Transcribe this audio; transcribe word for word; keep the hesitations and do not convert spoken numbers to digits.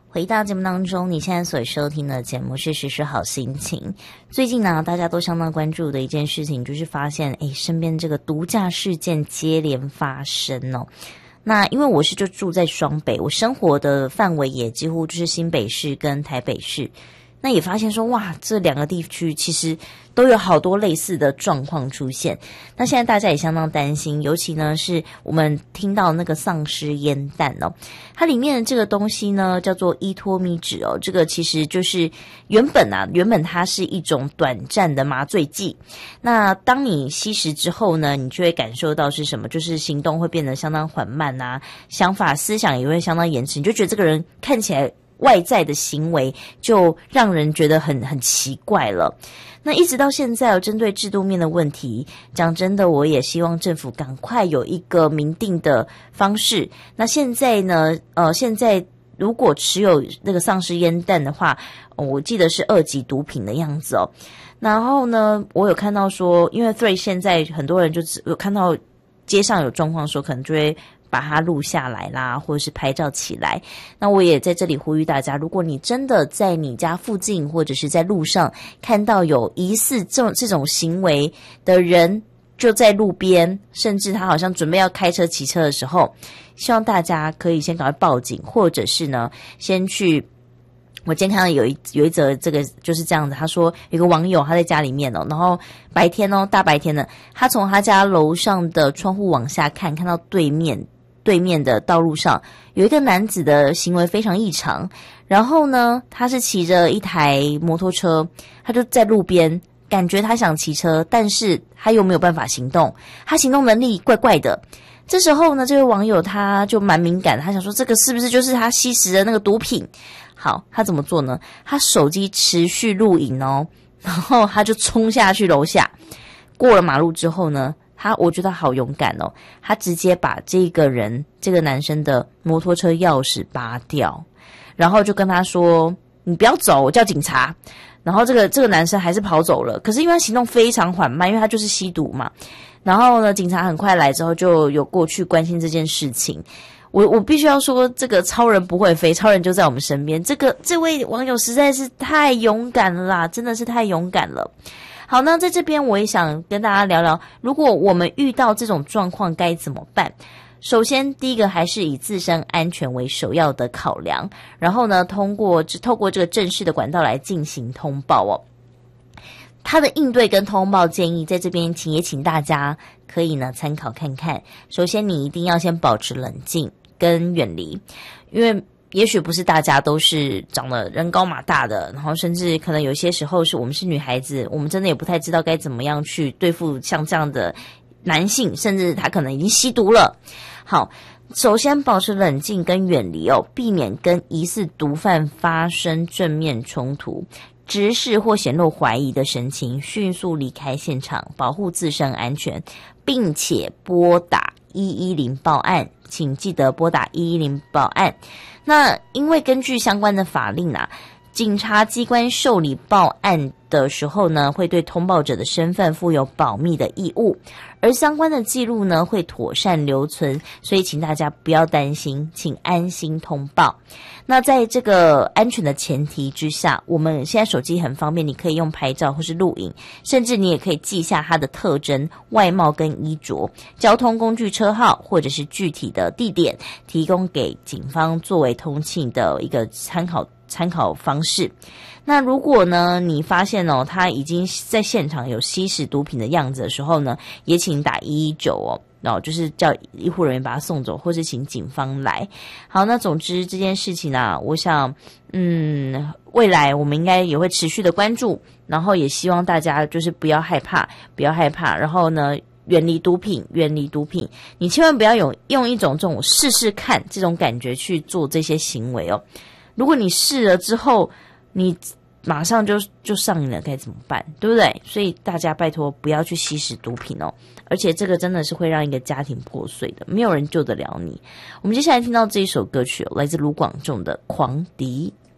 回到节目当中，你现在所收听的节目是时时好心情。最近呢，大家都相当关注的一件事情，就是发现诶身边这个毒驾事件接连发生哦。那因为我是就住在双北，我生活的范围也几乎就是新北市跟台北市，那也发现说哇，这两个地区其实都有好多类似的状况出现。那现在大家也相当担心，尤其呢是我们听到那个丧尸烟弹哦，它里面的这个东西呢叫做依托咪酯哦，这个其实就是原本啊，原本它是一种短暂的麻醉剂。那当你吸食之后呢，你就会感受到是什么，就是行动会变得相当缓慢啊，想法思想也会相当延迟，你就觉得这个人看起来外在的行为就让人觉得很很奇怪了。那一直到现在针对制度面的问题，讲真的，我也希望政府赶快有一个明定的方式。那现在呢，呃，现在如果持有那个丧尸烟弹的话，哦，我记得是二级毒品的样子哦。然后呢，我有看到说，因为 Threads 现在很多人就只有看到街上有状况说，可能就会把它录下来啦，或者是拍照起来。那我也在这里呼吁大家，如果你真的在你家附近或者是在路上看到有疑似这种这种行为的人，就在路边，甚至他好像准备要开车骑车的时候，希望大家可以先赶快报警，或者是呢先去。我今天看到有一有一则这个就是这样子，他说有个网友他在家里面哦，然后白天哦大白天的，他从他家楼上的窗户往下看，看到对面对面的道路上有一个男子的行为非常异常，然后呢他是骑着一台摩托车，他就在路边，感觉他想骑车，但是他又没有办法行动，他行动能力怪怪的。这时候呢，这位网友他就蛮敏感，他想说这个是不是就是他吸食的那个毒品。好，他怎么做呢？他手机持续录影哦，然后他就冲下去楼下，过了马路之后呢，他我觉得好勇敢哦，他直接把这个人这个男生的摩托车钥匙拔掉，然后就跟他说你不要走，我叫警察。然后这个这个男生还是跑走了，可是因为他行动非常缓慢，因为他就是吸毒嘛。然后呢，警察很快来之后就有过去关心这件事情。我我必须要说，这个超人不会飞，超人就在我们身边。这个这位网友实在是太勇敢了啦，真的是太勇敢了。好，那在这边我也想跟大家聊聊，如果我们遇到这种状况该怎么办。首先第一个还是以自身安全为首要的考量，然后呢通过透过这个正式的管道来进行通报哦。他的应对跟通报建议在这边请也请大家可以呢参考看看。首先你一定要先保持冷静跟远离，因为也许不是大家都是长得人高马大的，然后甚至可能有些时候是我们是女孩子，我们真的也不太知道该怎么样去对付像这样的男性，甚至他可能已经吸毒了。好，首先保持冷静跟远离哦，避免跟疑似毒贩发生正面冲突，直视或显露怀疑的神情，迅速离开现场，保护自身安全，并且拨打一一零报案，请记得拨打一一零报案。那因为根据相关的法令啊，警察机关受理报案的时候呢，会对通报者的身份负有保密的义务，而相关的记录呢会妥善留存，所以请大家不要担心，请安心通报。那在这个安全的前提之下，我们现在手机很方便，你可以用拍照或是录影，甚至你也可以记下它的特征、外貌跟衣着、交通工具车号或者是具体的地点，提供给警方作为通缉的一个参考参考方式。那如果呢你发现哦他已经在现场有吸食毒品的样子的时候呢，也请打一一九哦，然后就是叫医护人员把他送走，或是请警方来。好，那总之这件事情啊，我想嗯未来我们应该也会持续的关注，然后也希望大家就是不要害怕不要害怕，然后呢远离毒品远离毒品，你千万不要有用一种这种试试看这种感觉去做这些行为哦。如果你试了之后你马上就就上瘾了该怎么办，对不对？所以大家拜托不要去吸食毒品哦，而且这个真的是会让一个家庭破碎的，没有人救得了你。我们接下来听到这一首歌曲，来自卢广仲的《狂迪》。